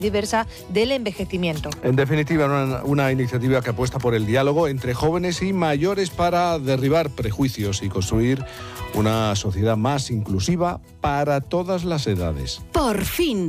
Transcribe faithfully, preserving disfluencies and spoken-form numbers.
diversa del envejecimiento. En definitiva, una, una iniciativa que apuesta por el diálogo entre jóvenes y mayores para derribar prejuicios y construir una sociedad más inclusiva para todas las edades. Por fin.